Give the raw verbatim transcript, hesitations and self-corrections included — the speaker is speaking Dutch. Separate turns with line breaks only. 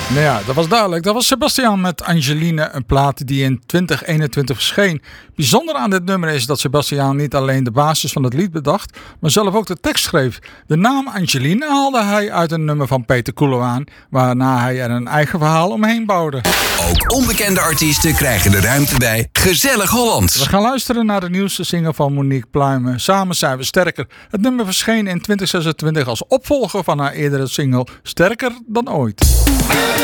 Nou ja, dat was duidelijk. Dat was Sebastiaan met Angeline, een plaat die in twintig eenentwintig verscheen. Bijzonder aan dit nummer is dat Sebastiaan niet alleen de basis van het lied bedacht, maar zelf ook de tekst schreef. De naam Angeline haalde hij uit een nummer van Peter Koelewaan, waarna hij er een eigen verhaal omheen bouwde.
Ook onbekende artiesten krijgen de ruimte bij Gezellig Hollands.
We gaan luisteren naar de nieuwste single van Monique Pluimen. Samen zijn we sterker. Het nummer verscheen in twintig zesentwintig als opvolger van haar eerdere single Sterker dan ooit.